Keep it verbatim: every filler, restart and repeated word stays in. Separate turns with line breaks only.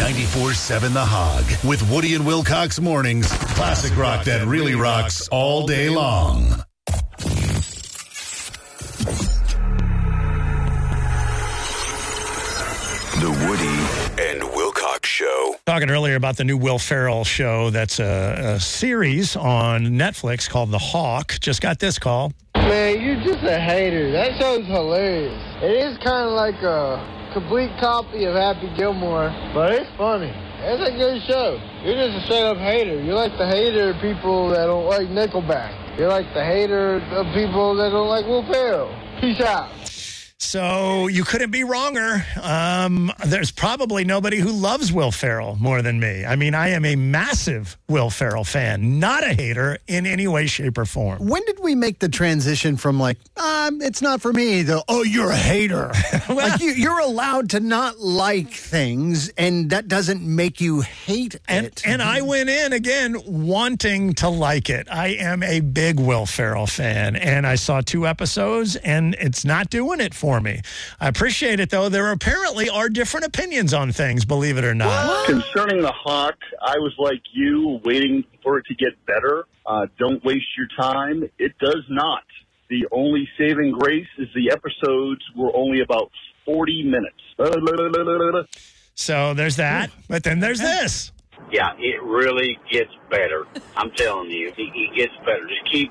ninety-four point seven The Hog with Woody and Wilcox mornings. Classic rock that really rocks all day long. The Woody and Wilcox Show.
Talking earlier about the new Will Ferrell show that's a, a series on Netflix called The Hawk. Just got this call.
Man, you're just a hater. That show's hilarious. It is kind of like a complete copy of Happy Gilmore, but it's funny. It's a good show. You're just a straight-up hater. You're like the hater of people that don't like Nickelback. You're like the hater of people that don't like Will Ferrell. Peace out.
So you couldn't be wronger. Um, there's probably nobody who loves Will Ferrell more than me. I mean, I am a massive Will Ferrell fan, not a hater in any way, shape, or form.
When did we make the transition from like, um, it's not for me, to, oh, you're a hater?
Well,
like you, you're allowed to not like things, and that doesn't make you hate
and,
it.
And I went in, again, wanting to like it. I am a big Will Ferrell fan, and I saw two episodes, and it's not doing it for me. I appreciate it, though. There apparently are different opinions on things, believe it or not.
What? Concerning the Hawk, I was like you, waiting for it to get better. Uh, don't waste your time. It does not. The only saving grace is the episodes were only about forty minutes.
So there's that, but then there's this.
Yeah, it really gets better. I'm telling you, it, it gets better. Just keep